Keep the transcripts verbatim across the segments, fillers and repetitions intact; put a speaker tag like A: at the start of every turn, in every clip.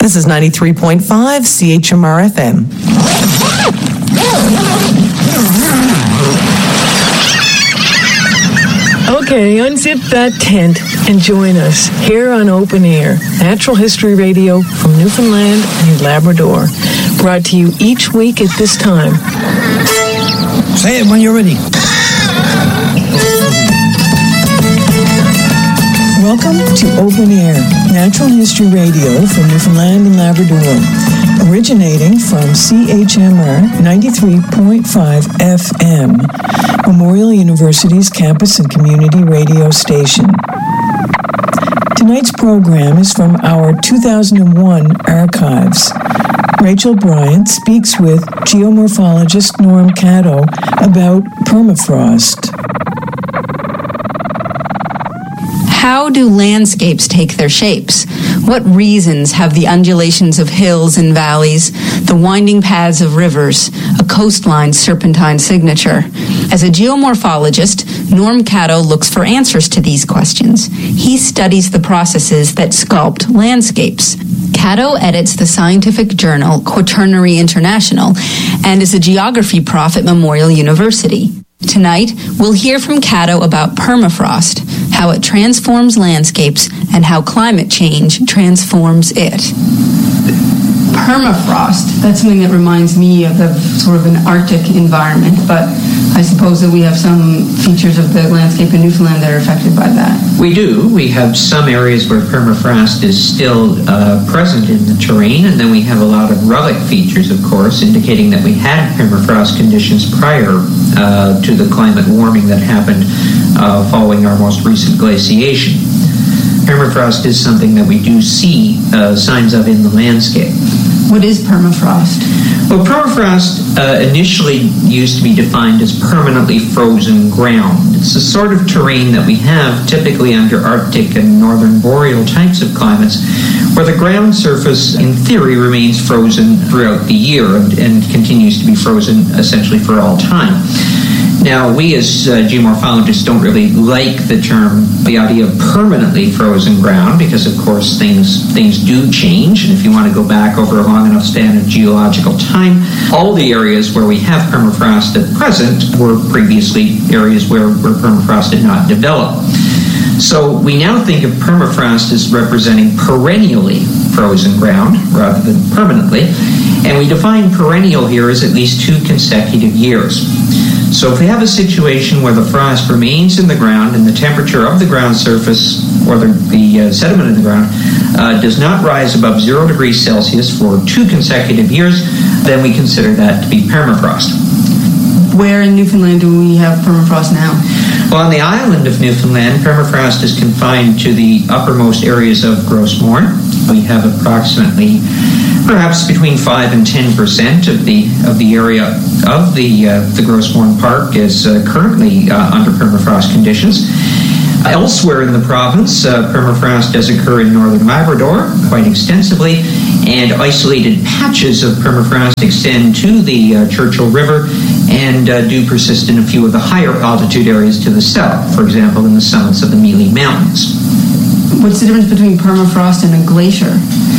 A: This is ninety-three point five C H M R F M.
B: Okay, unzip that tent and join us here on Open Air, Natural History Radio from Newfoundland and Labrador. Brought to you each week at this time.
C: Say it when you're ready.
B: Welcome to Open Air, Natural History Radio from Newfoundland and Labrador, originating from C H M R ninety-three point five F M, Memorial University's campus and community radio station. Tonight's program is from our two thousand one archives. Rachel Bryant speaks with geomorphologist Norm Caddo about permafrost.
D: How do landscapes take their shapes? What reasons have the undulations of hills and valleys, the winding paths of rivers, a coastline's serpentine signature? As a geomorphologist, Norm Caddo looks for answers to these questions. He studies the processes that sculpt landscapes. Caddo edits the scientific journal Quaternary International and is a geography prof at Memorial University. Tonight, we'll hear from Caddo about permafrost, how it transforms landscapes, and how climate change transforms it. Permafrost, that's something that reminds me of the sort of an Arctic environment, but I suppose that we have some features of the landscape in Newfoundland that are affected by that.
E: We do. We have some areas where permafrost is still uh, present in the terrain, and then we have a lot of relic features, of course, indicating that we had permafrost conditions prior uh, to the climate warming that happened uh, following our most recent glaciation. Permafrost is something that we do see uh, signs of in the landscape.
D: What is permafrost?
E: Well, permafrost uh, initially used to be defined as permanently frozen ground. It's the sort of terrain that we have typically under Arctic and northern boreal types of climates, where the ground surface, in theory, remains frozen throughout the year and, and continues to be frozen essentially for all time. Now, we as uh, geomorphologists don't really like the term, the idea of permanently frozen ground, because of course things things do change, and if you want to go back over a long enough span of geological time, all the areas where we have permafrost at present were previously areas where, where permafrost did not develop. So we now think of permafrost as representing perennially frozen ground rather than permanently, and we define perennial here as at least two consecutive years. So if we have a situation where the frost remains in the ground and the temperature of the ground surface or the, the uh, sediment in the ground uh, does not rise above zero degrees Celsius for two consecutive years, then we consider that to be permafrost.
D: Where in Newfoundland do we have permafrost now?
E: Well, on the island of Newfoundland, permafrost is confined to the uppermost areas of Gros Morne. We have approximately perhaps between five and ten percent of the of the area of the uh, the Gros Morne Park is uh, currently uh, under permafrost conditions. Elsewhere in the province, uh, permafrost does occur in northern Labrador quite extensively, and isolated patches of permafrost extend to the uh, Churchill River and uh, do persist in a few of the higher altitude areas to the south, for example, in the summits of the Mealy Mountains.
D: What's the difference between permafrost and a glacier?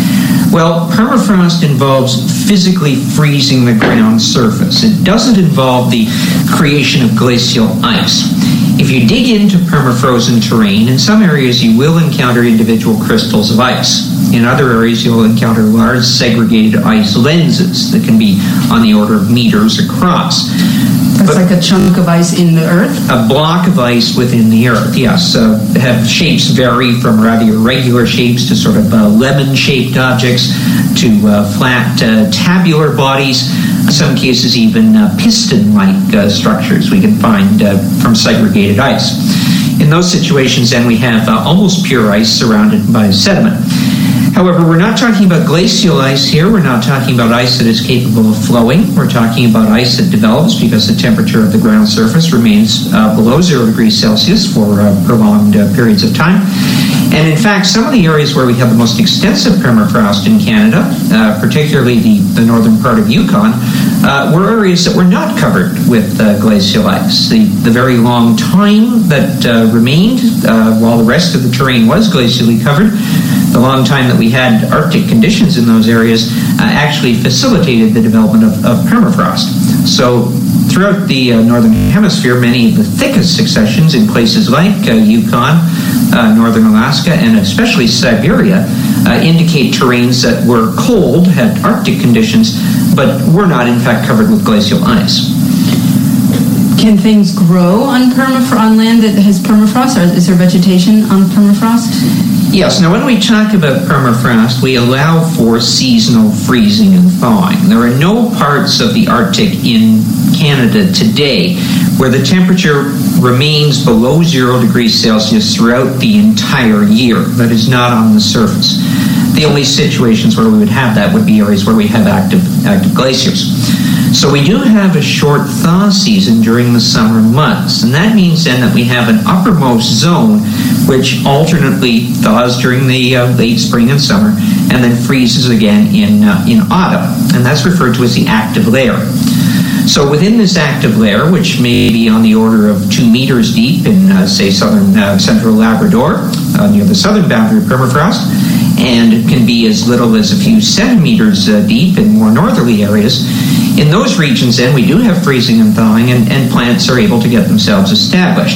E: Well, permafrost involves physically freezing the ground surface. It doesn't involve the creation of glacial ice. If you dig into permafrozen terrain, in some areas you will encounter individual crystals of ice. In other areas you'll encounter large segregated ice lenses that can be on the order of meters across.
D: That's but like a chunk of ice in the earth?
E: A block of ice within the earth, yes. Uh, have shapes vary from rather irregular shapes to sort of uh, lemon-shaped objects to uh, flat uh, tabular bodies, in some cases even uh, piston-like uh, structures we can find uh, from segregated ice. In those situations, then, we have uh, almost pure ice surrounded by sediment. However, we're not talking about glacial ice here. We're not talking about ice that is capable of flowing. We're talking about ice that develops because the temperature of the ground surface remains uh, below zero degrees Celsius for uh, prolonged uh, periods of time. And in fact, some of the areas where we have the most extensive permafrost in Canada, uh, particularly the, the northern part of Yukon, uh, were areas that were not covered with uh, glacial ice. The, the very long time that uh, remained uh, while the rest of the terrain was glacially covered The long time that we had Arctic conditions in those areas uh, actually facilitated the development of, of permafrost. So throughout the uh, northern hemisphere, many of the thickest successions in places like uh, Yukon, uh, northern Alaska, and especially Siberia uh, indicate terrains that were cold, had Arctic conditions, but were not in fact covered with glacial ice.
D: Can things grow on permafrost, on land that has permafrost, or is there vegetation on permafrost?
E: Yes. Now, when we talk about permafrost, we allow for seasonal freezing and thawing. There are no parts of the Arctic in Canada today where the temperature remains below zero degrees Celsius throughout the entire year. That is not on the surface. The only situations where we would have that would be areas where we have active, active glaciers. So we do have a short thaw season during the summer months, and that means then that we have an uppermost zone which alternately thaws during the uh, late spring and summer and then freezes again in, uh, in autumn, and that's referred to as the active layer. So within this active layer, which may be on the order of two meters deep in, uh, say, southern uh, central Labrador, uh, near the southern boundary of permafrost, and it can be as little as a few centimeters uh, deep in more northerly areas. In those regions, then, we do have freezing and thawing, and, and plants are able to get themselves established.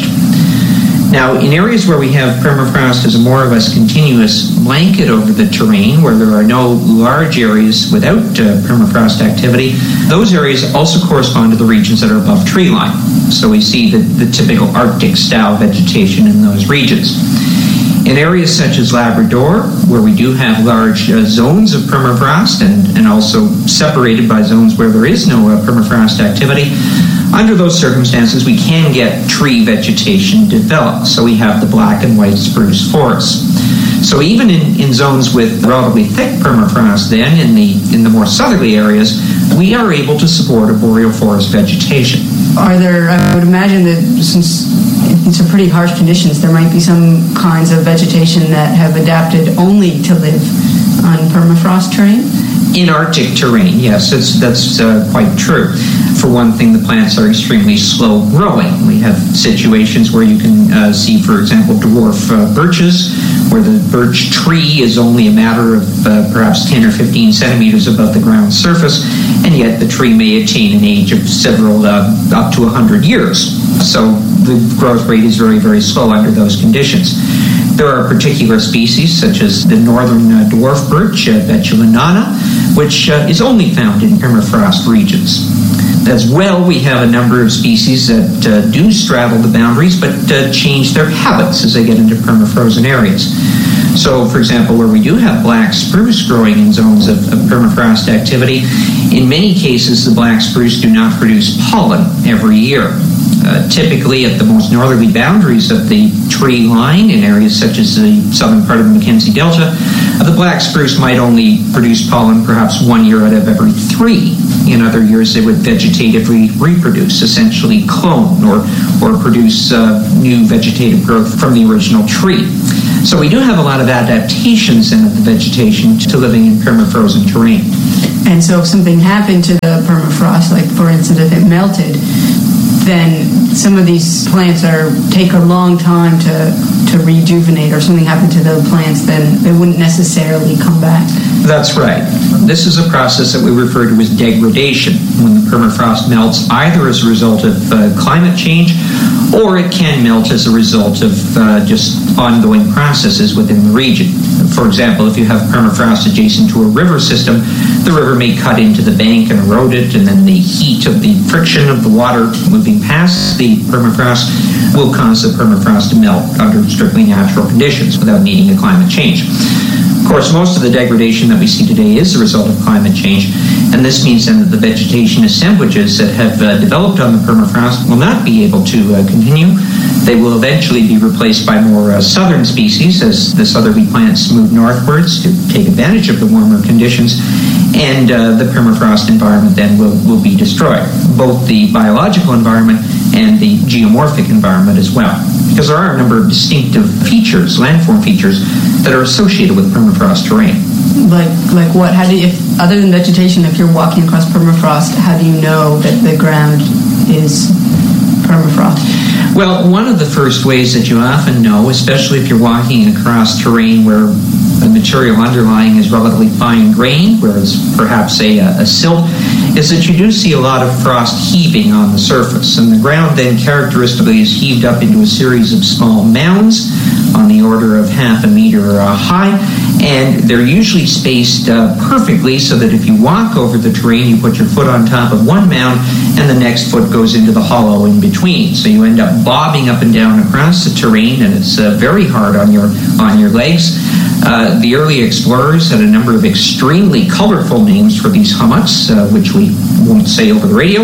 E: Now, in areas where we have permafrost as a more or less continuous blanket over the terrain, where there are no large areas without uh, permafrost activity, those areas also correspond to the regions that are above tree line. So we see the, the typical Arctic-style vegetation in those regions. In areas such as Labrador, where we do have large uh, zones of permafrost and, and also separated by zones where there is no uh, permafrost activity, under those circumstances we can get tree vegetation develop. So we have the black and white spruce forests. So even in, in zones with relatively thick permafrost then, in the, in the more southerly areas, we are able to support a boreal forest vegetation.
D: Are there, I would imagine that since in some pretty harsh conditions, there might be some kinds of vegetation that have adapted only to live on permafrost terrain?
E: In Arctic terrain, yes, it's, that's uh, quite true. For one thing, the plants are extremely slow growing. We have situations where you can uh, see, for example, dwarf uh, birches, where the birch tree is only a matter of uh, perhaps ten or fifteen centimeters above the ground surface, and yet the tree may attain an age of several, uh, up to one hundred years. So the growth rate is very, very slow under those conditions. There are particular species, such as the northern uh, dwarf birch, uh, Betula nana, which uh, is only found in permafrost regions. As well, we have a number of species that uh, do straddle the boundaries, but uh, change their habits as they get into permafrozen areas. So, for example, where we do have black spruce growing in zones of, of permafrost activity, in many cases the black spruce do not produce pollen every year. Uh, typically at the most northerly boundaries of the tree line, in areas such as the southern part of the Mackenzie Delta, uh, the black spruce might only produce pollen perhaps one year out of every three. In other years, they would vegetatively reproduce, essentially clone or, or produce uh, new vegetative growth from the original tree. So we do have a lot of adaptations in the vegetation to living in permafrozen terrain.
D: And so if something happened to the permafrost, like for instance if it melted, then some of these plants are take a long time to, to rejuvenate, or something happened to the plants, then they wouldn't necessarily come back.
E: That's right. This is a process that we refer to as degradation, when the permafrost melts either as a result of uh, climate change, or it can melt as a result of uh, just ongoing processes within the region. For example, if you have permafrost adjacent to a river system, the river may cut into the bank and erode it, and then the heat of the friction of the water moving past the permafrost will cause the permafrost to melt under strictly natural conditions without needing a climate change. Of course, most of the degradation that we see today is the result of climate change, and this means then that the vegetation assemblages that have uh, developed on the permafrost will not be able to uh, continue. They will eventually be replaced by more uh, southern species as the southerly plants move northwards to take advantage of the warmer conditions, and uh, the permafrost environment then will, will be destroyed, both the biological environment and the geomorphic environment as well. Because there are a number of distinctive features, landform features, that are associated with permafrost terrain.
D: Like like what? How do you, if, other than vegetation, if you're walking across permafrost, how do you know that the ground is permafrost?
E: Well, one of the first ways that you often know, especially if you're walking across terrain where the material underlying is relatively fine-grained, whereas perhaps a, a silt, is that you do see a lot of frost heaving on the surface. And the ground then characteristically is heaved up into a series of small mounds on the order of half a meter uh, high, and they're usually spaced uh, perfectly so that if you walk over the terrain, you put your foot on top of one mound and the next foot goes into the hollow in between. So you end up bobbing up and down across the terrain, and it's uh, very hard on your on your legs. Uh, the early explorers had a number of extremely colorful names for these hummocks, uh, which we won't say over the radio.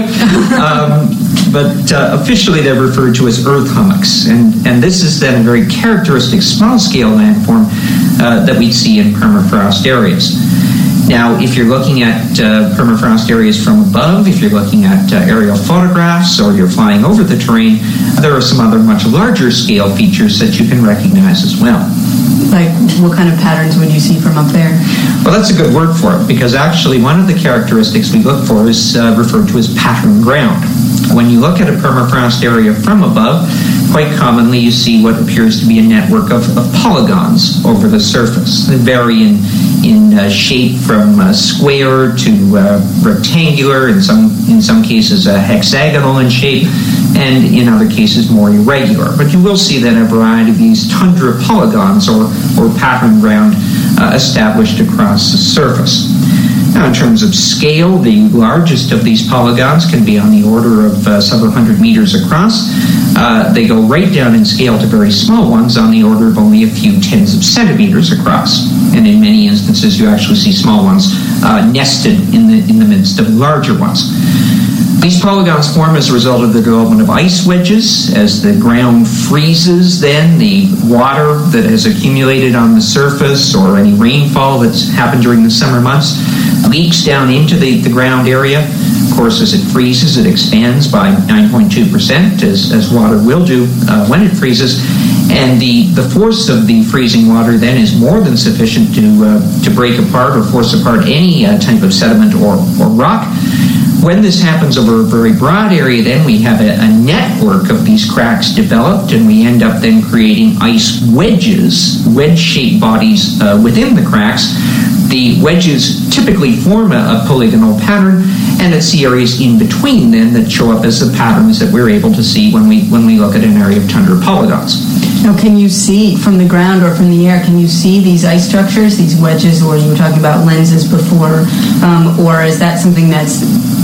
E: Um, but uh, officially they're referred to as earth hummocks. And, and this is then a very characteristic small-scale landform uh, that we'd see in permafrost areas. Now, if you're looking at uh, permafrost areas from above, if you're looking at uh, aerial photographs, or you're flying over the terrain, there are some other much larger scale features that you can recognize as well.
D: Like, what kind of patterns would you see from up there?
E: Well, that's a good word for it, because actually one of the characteristics we look for is uh, referred to as pattern ground. When you look at a permafrost area from above, quite commonly you see what appears to be a network of, of polygons over the surface. They vary in, in uh, shape from uh, square to uh, rectangular, in some, in some cases uh, hexagonal in shape, and in other cases more irregular. But you will see then a variety of these tundra polygons or, or pattern ground uh, established across the surface. Now, in terms of scale, the largest of these polygons can be on the order of uh, several hundred meters across. Uh, they go right down in scale to very small ones on the order of only a few tens of centimeters across. And in many instances, you actually see small ones uh, nested in the, in the midst of larger ones. These polygons form as a result of the development of ice wedges. As the ground freezes, then the water that has accumulated on the surface or any rainfall that's happened during the summer months leaks down into the, the ground area. Of course, as it freezes, it expands by nine point two percent, as, as water will do uh, when it freezes. And the, the force of the freezing water then is more than sufficient to, uh, to break apart or force apart any uh, type of sediment or, or rock. When this happens over a very broad area, then we have a, a network of these cracks developed, and we end up then creating ice wedges, wedge-shaped bodies uh, within the cracks. The wedges typically form a, a polygonal pattern, and it's the areas in between then that show up as the patterns that we're able to see when we when we look at an area of tundra polygons.
D: Now, can you see from the ground or from the air, can you see these ice structures, these wedges, or you were talking about lenses before, um, or is that something that's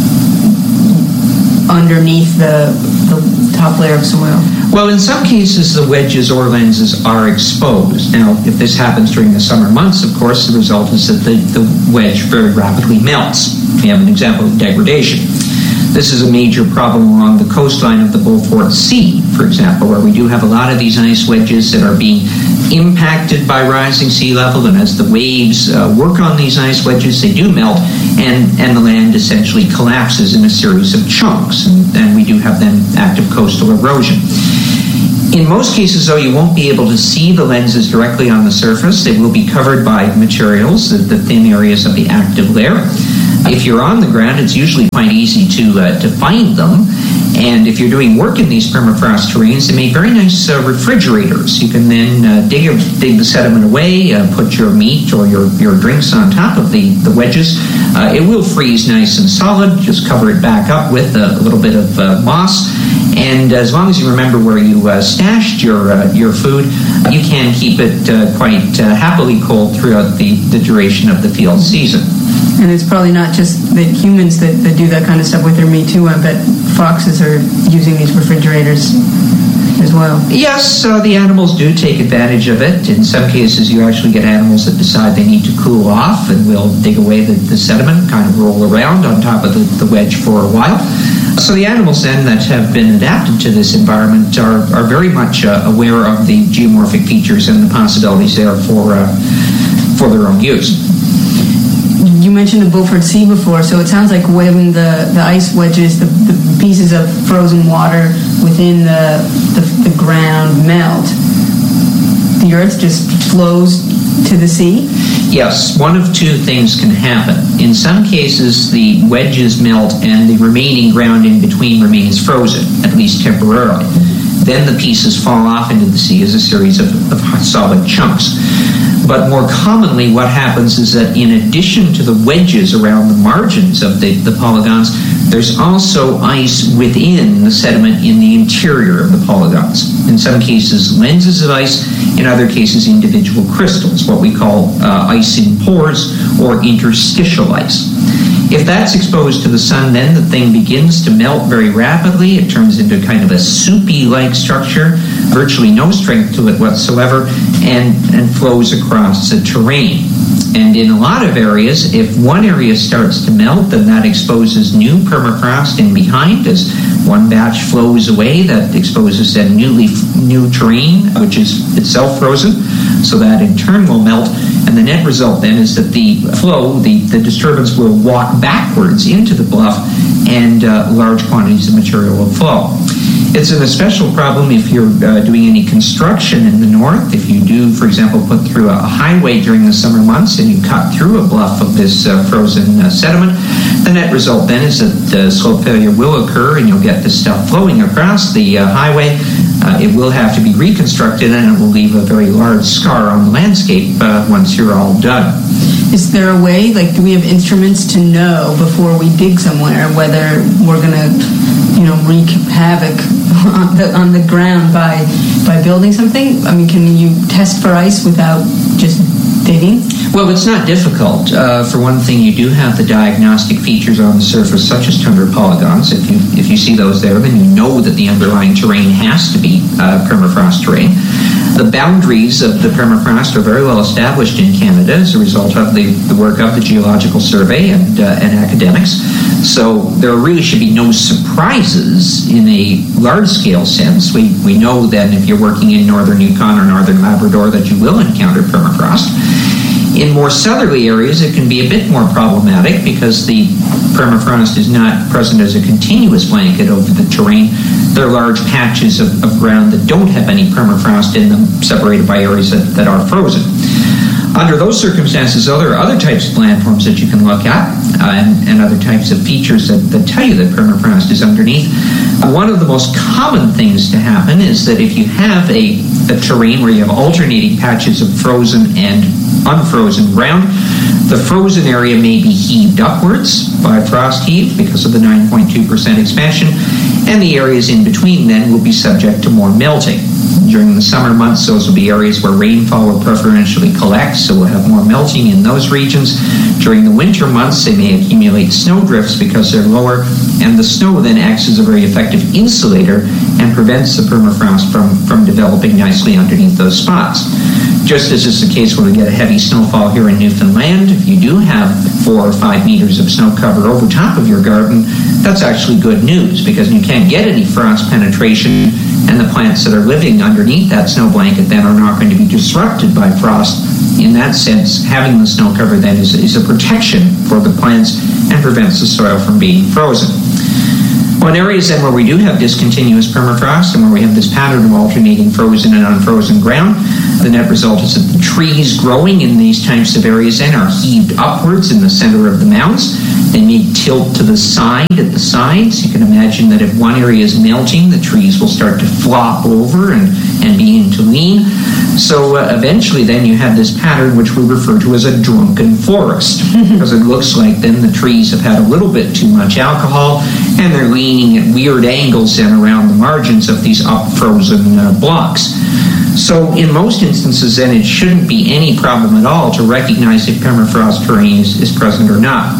D: underneath the, the top layer of soil?
E: Well, in some cases, the wedges or lenses are exposed. Now, if this happens during the summer months, of course, the result is that the, the wedge very rapidly melts. We have an example of degradation. This is a major problem along the coastline of the Beaufort Sea, for example, where we do have a lot of these ice wedges that are being impacted by rising sea level, and as the waves uh, work on these ice wedges, they do melt, and, and the land essentially collapses in a series of chunks, and, and we do have then active coastal erosion. In most cases, though, you won't be able to see the lenses directly on the surface. They will be covered by materials, the, the thin areas of the active layer. If you're on the ground, it's usually quite easy to uh, to find them. And if you're doing work in these permafrost terrains, they make very nice uh, refrigerators. You can then uh, dig, a, dig the sediment away, uh, put your meat or your, your drinks on top of the, the wedges. Uh, it will freeze nice and solid. Just cover it back up with a, a little bit of uh, moss. And as long as you remember where you uh, stashed your uh, your food, you can keep it uh, quite uh, happily cold throughout the, the duration of the field season.
D: And it's probably not just the humans that, that do that kind of stuff with their meat too. I bet foxes are using these refrigerators as well.
E: Yes, uh, the animals do take advantage of it. In some cases, you actually get animals that decide they need to cool off and will dig away the, the sediment, kind of roll around on top of the, the wedge for a while. So the animals then that have been adapted to this environment are, are very much uh, aware of the geomorphic features and the possibilities there for, uh, for their own use.
D: You mentioned the Beaufort Sea before, so it sounds like when the, the ice wedges, the, the pieces of frozen water within the, the the ground melt, the earth just flows to the sea?
E: Yes, one of two things can happen. In some cases, the wedges melt and the remaining ground in between remains frozen, at least temporarily. Then the pieces fall off into the sea as a series of, of solid chunks. But more commonly, what happens is that in addition to the wedges around the margins of the, the polygons, there's also ice within the sediment in the interior of the polygons. In some cases, lenses of ice. In other cases, individual crystals, what we call uh, ice in pores or interstitial ice. If that's exposed to the sun, then the thing begins to melt very rapidly. It turns into kind of a soupy-like structure, virtually no strength to it whatsoever, and, and flows across the terrain. And in a lot of areas, if one area starts to melt, then that exposes new permafrost in behind. As one batch flows away, that exposes then newly new terrain, which is itself frozen, so that in turn will melt. And the net result then is that the flow, the, the disturbance will walk backwards into the bluff, and uh, large quantities of material will flow. It's an especial problem if you're uh, doing any construction in the north. If you do, for example, put through a highway during the summer months and you cut through a bluff of this uh, frozen uh, sediment, the net result then is that uh, slope failure will occur and you'll get this stuff flowing across the uh, highway. Uh, it will have to be reconstructed and it will leave a very large scar on the landscape uh, once you're all done.
D: Is there a way, like, do we have instruments to know before we dig somewhere whether we're going to, you know, wreak havoc on the, on the ground by by building something? I mean, can you test for ice without just digging?
E: Well, it's not difficult. Uh, for one thing, you do have the diagnostic features on the surface, such as tundra polygons. If you if you see those there, then you know that the underlying terrain has to be uh, permafrost terrain. The boundaries of the permafrost are very well established in Canada as a result of the, the work of the Geological Survey and, uh, and academics. So there really should be no surprises in a large-scale sense. We, we know then if you're working in northern Yukon or northern Labrador that you will encounter permafrost. In more southerly areas, it can be a bit more problematic because the permafrost is not present as a continuous blanket over the terrain. There are large patches of, of ground that don't have any permafrost in them, separated by areas that, that are frozen. Under those circumstances, though, there are other types of landforms that you can look at uh, and, and other types of features that, that tell you that permafrost is underneath. Uh, one of the most common things to happen is that if you have a, a terrain where you have alternating patches of frozen and unfrozen ground, the frozen area may be heaved upwards by frost heave because of the nine point two percent expansion, and the areas in between then will be subject to more melting. During the summer months, those will be areas where rainfall will preferentially collect, so we'll have more melting in those regions. During the winter months, they may accumulate snow drifts because they're lower, and the snow then acts as a very effective insulator and prevents the permafrost from, from developing nicely underneath those spots. Just as is the case when we get a heavy snowfall here in Newfoundland, if you do have four or five meters of snow cover over top of your garden, that's actually good news because you can't get any frost penetration, and the plants that are living underneath that snow blanket then are not going to be disrupted by frost. In that sense, having the snow cover then is, is a protection for the plants and prevents the soil from being frozen. Well, in areas then where we do have discontinuous permafrost and where we have this pattern of alternating frozen and unfrozen ground, the net result is that the trees growing in these types of areas then are heaved upwards in the center of the mounds. They may tilt to the side at the sides. You can imagine that if one area is melting, the trees will start to flop over and, and begin to lean. So uh, eventually then you have this pattern which we refer to as a drunken forest because it looks like then the trees have had a little bit too much alcohol and they're leaning at weird angles then around the margins of these up-frozen uh, blocks. So in most instances then it shouldn't be any problem at all to recognize if permafrost terrain is, is present or not.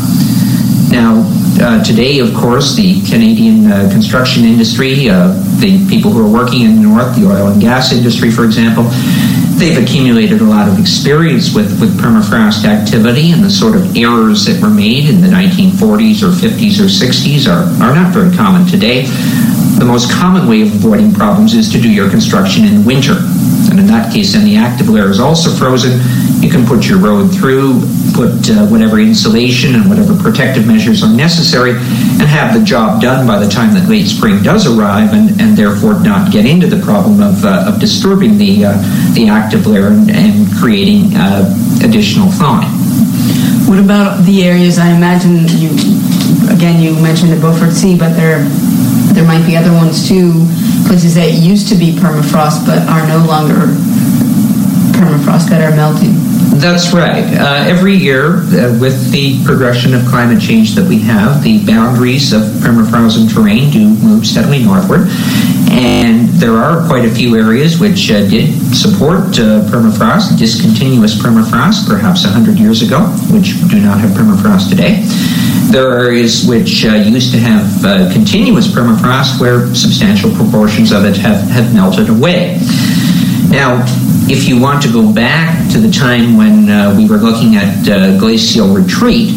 E: Now, uh, today, of course, the Canadian uh, construction industry, uh, the people who are working in the north, the oil and gas industry, for example, they've accumulated a lot of experience with, with permafrost activity, and the sort of errors that were made in the nineteen forties or fifties or sixties are, are not very common today. The most common way of avoiding problems is to do your construction in winter. And in that case, then the active layer is also frozen. You can put your road through, put uh, whatever insulation and whatever protective measures are necessary, and have the job done by the time that late spring does arrive, and, and therefore not get into the problem of, uh, of disturbing the, uh, the active layer and, and creating uh, additional thawing.
D: What about the areas, I imagine, you again, you mentioned the Beaufort Sea, but there there might be other ones too, places that used to be permafrost but are no longer permafrost that are melting.
E: That's right. Uh, every year, uh, with the progression of climate change that we have, the boundaries of permafrozen terrain do move steadily northward. And there are quite a few areas which uh, did support uh, permafrost, discontinuous permafrost, perhaps one hundred years ago, which do not have permafrost today. There are areas which uh, used to have uh, continuous permafrost where substantial proportions of it have, have melted away. Now, if you want to go back to the time when uh, we were looking at uh, glacial retreat,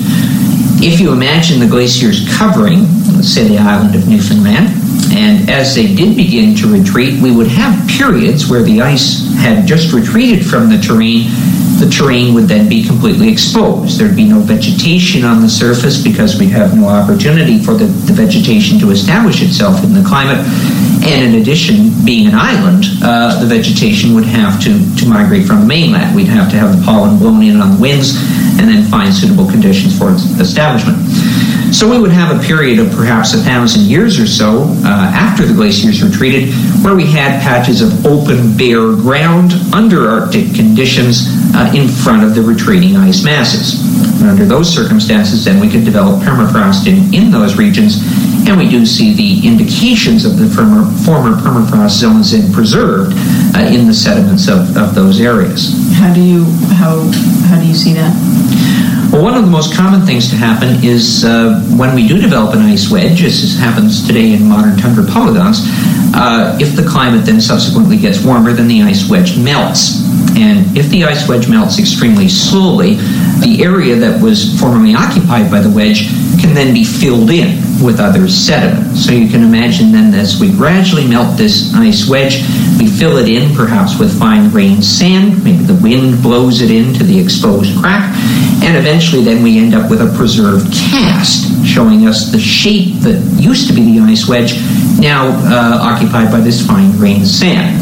E: if you imagine the glaciers covering, let's say, the island of Newfoundland, and as they did begin to retreat, we would have periods where the ice had just retreated from the terrain. The terrain would then be completely exposed. There'd be no vegetation on the surface because we'd have no opportunity for the, the vegetation to establish itself in the climate. And in addition, being an island, uh, the vegetation would have to, to migrate from the mainland. We'd have to have the pollen blown in on the winds and then find suitable conditions for its establishment. So we would have a period of perhaps a thousand years or so uh, after the glaciers retreated where we had patches of open, bare ground under Arctic conditions uh, in front of the retreating ice masses. And under those circumstances, then we could develop permafrost in, in those regions, and we do see the indications of the former, former permafrost zones then preserved uh, in the sediments of, of those areas.
D: How do you how how do you see that?
E: Well, one of the most common things to happen is uh, when we do develop an ice wedge, as happens today in modern tundra polygons, uh, if the climate then subsequently gets warmer, then the ice wedge melts. And if the ice wedge melts extremely slowly, the area that was formerly occupied by the wedge can then be filled in with other sediment. So you can imagine then as we gradually melt this ice wedge, we fill it in perhaps with fine-grained sand, maybe the wind blows it into the exposed crack, and eventually then we end up with a preserved cast showing us the shape that used to be the ice wedge, now uh, occupied by this fine-grained sand.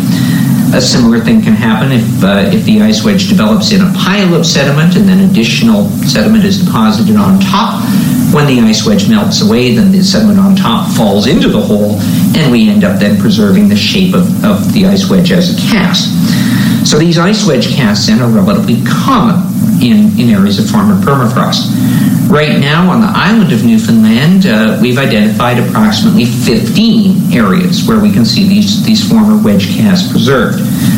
E: A similar thing can happen if, uh, if the ice wedge develops in a pile of sediment and then additional sediment is deposited on top. When the ice wedge melts away, then the sediment on top falls into the hole, and we end up then preserving the shape of, of the ice wedge as a cast. So these ice wedge casts then are relatively common in, in areas of former permafrost. Right now on the island of Newfoundland, uh, we've identified approximately fifteen areas where we can see these, these former wedge casts preserved.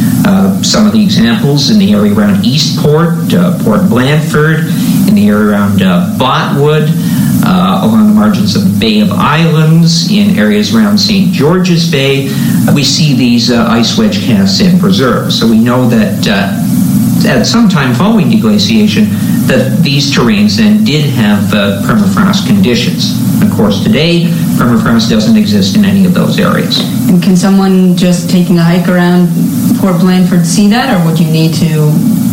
E: Uh, some of the examples in the area around Eastport, uh, Port Blandford, in the area around uh, Botwood, uh, along the margins of the Bay of Islands, in areas around Saint George's Bay, we see these uh, ice wedge casts in preserved. So we know that uh, at some time following deglaciation, that these terrains then did have uh, permafrost conditions. Of course, today, permafrost doesn't exist in any of those areas.
D: And can someone just taking a hike around Port Blandford see that, or would you need to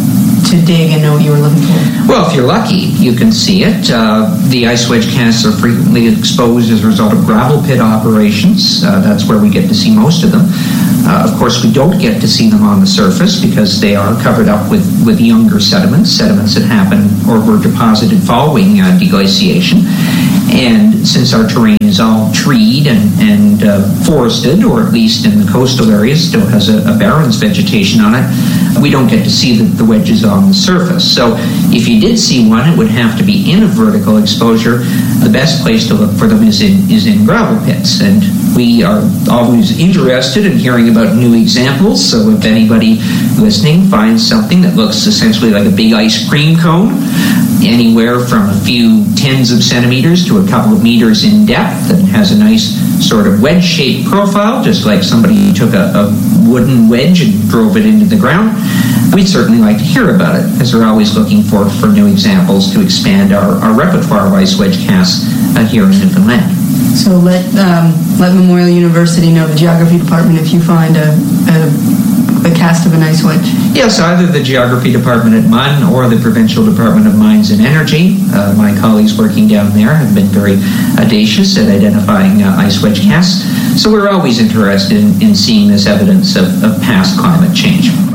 D: to dig and know what you were looking for?
E: Well, if you're lucky, you can see it. Uh, the ice wedge casts are frequently exposed as a result of gravel pit operations. Uh, that's where we get to see most of them. Uh, of course, we don't get to see them on the surface because they are covered up with, with younger sediments, sediments that happen or were deposited following uh, deglaciation. And since our terrain is all treed and, and uh, forested, or at least in the coastal areas still has a, a barrens vegetation on it, we don't get to see the, the wedges on the surface. So if you did see one, it would have to be in a vertical exposure. The best place to look for them is in, is in gravel pits. And we are always interested in hearing about new examples. So if anybody listening finds something that looks essentially like a big ice cream cone, anywhere from a few tens of centimeters to a couple of meters in depth, and has a nice sort of wedge-shaped profile, just like somebody took a, a wooden wedge and drove it into the ground, we'd certainly like to hear about it, as we're always looking for, for new examples to expand our, our repertoire of ice wedge casts uh, here in Newfoundland.
D: So let um, let Memorial University know, the geography department, if you find a, a the cast of an ice wedge.
E: Yes, either the geography department at M U N or the Provincial Department of Mines and Energy. Uh, my colleagues working down there have been very audacious at identifying uh, ice wedge casts. So we're always interested in, in seeing this evidence of, of past climate change.